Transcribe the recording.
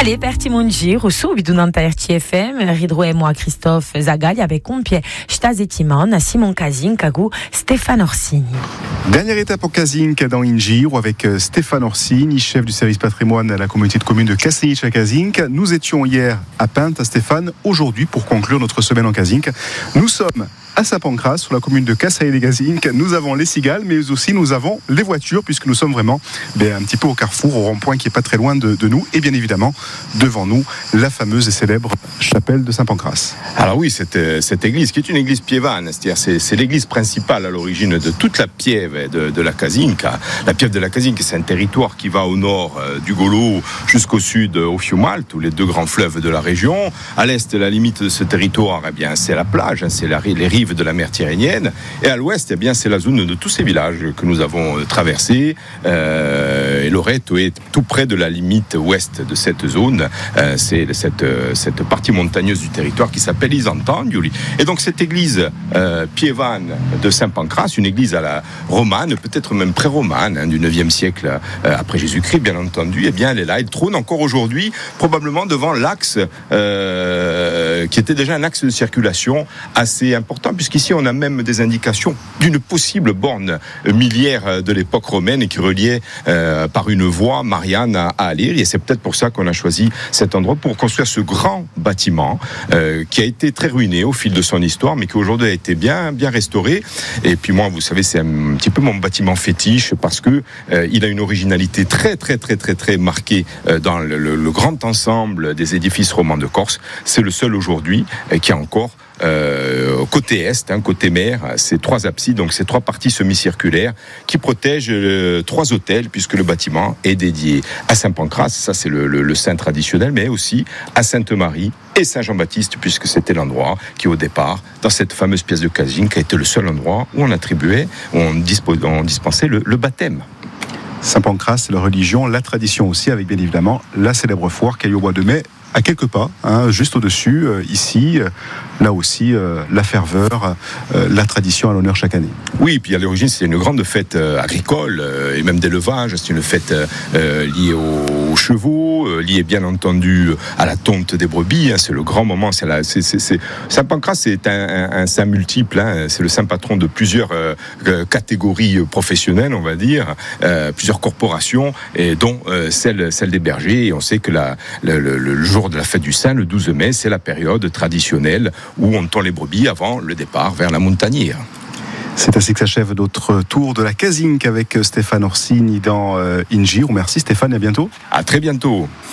Volé per Timongi, subito durante RTFM, ridroemo a Christophe Zagali avec compie Stase Timon, a Simon Kazink, Kagou, Stéphane Orsini. Dernière étape au Kazink dans Ingir, avec Stéphane Orsini, chef du service patrimoine à la communauté de communes de Castelnic-Kazink. Nous étions hier à Pinte, à Stéphane. Aujourd'hui, pour conclure notre semaine en Kazink, nous sommes à Saint-Pancras, sur la commune de Cassailles-les-Kazink. Nous avons les cigales, mais aussi nous avons les voitures, puisque nous sommes vraiment un petit peu au carrefour, au rond-point qui est pas très loin de nous. Et bien évidemment, devant nous, la fameuse et célèbre chapelle de Saint-Pancras. Alors oui, cette église, qui est une église piévane, c'est-à-dire c'est l'église principale à l'origine de toute la piève de la Kazink. La piève de la Kazink, c'est un territoire qui va au nord du Golo jusqu'au sud au Fiumalt, tous les deux grands fleuves de la région. À l'est, la limite de ce territoire, c'est la plage, c'est les rives de la mer Tyrrhénienne, et à l'ouest, c'est la zone de tous ces villages que nous avons traversés. Et Loreto est tout près de la limite ouest de cette zone. C'est cette partie montagneuse du territoire qui s'appelle Isantandioli. Et donc cette église piévane de Saint-Pancras, une église à la romane, peut-être même pré-romane, du 9e siècle après Jésus-Christ, bien entendu, elle est là, elle trône encore aujourd'hui, probablement devant l'axe qui était déjà un axe de circulation assez important, puisqu'ici on a même des indications d'une possible borne miliaire de l'époque romaine et qui reliait par une voie Marianne à Alire. Et c'est peut-être pour ça qu'on a choisi cet endroit pour construire ce grand bâtiment qui a été très ruiné au fil de son histoire, mais qui aujourd'hui a été bien restauré. Et puis moi, vous savez, c'est un petit peu mon bâtiment fétiche parce que il a une originalité très marquée dans le grand ensemble des édifices romans de Corse. C'est le seul aujourd'hui qui a encore côté est, côté mer, ces trois absides, donc ces trois parties semi-circulaires qui protègent trois autels, puisque le bâtiment est dédié à Saint-Pancras, ça c'est le saint traditionnel, mais aussi à Sainte-Marie et Saint-Jean-Baptiste, puisque c'était l'endroit qui au départ, dans cette fameuse pièce de Kazink, a été le seul endroit où on attribuait, où on dispensait le baptême. Saint-Pancras, c'est la religion, la tradition aussi, avec bien évidemment la célèbre foire qui a lieu au mois de mai, à quelques pas, juste au-dessus, ici, là aussi, la ferveur, la tradition à l'honneur chaque année. Oui, puis à l'origine, c'est une grande fête agricole et même d'élevage. C'est une fête liée aux chevaux, liée bien entendu à la tonte des brebis. C'est le grand moment. Saint-Pancras, c'est un saint multiple. C'est le saint patron de plusieurs catégories professionnelles, on va dire, plusieurs corporations, et dont celle des bergers. Et on sait que le jour de la fête du Saint, le 12 mai, c'est la période traditionnelle où on tond les brebis avant le départ vers la montagnère. C'est ainsi que s'achève notre tour de la Kazink avec Stéphane Orsini dans Ingir. Merci Stéphane et à bientôt. À très bientôt.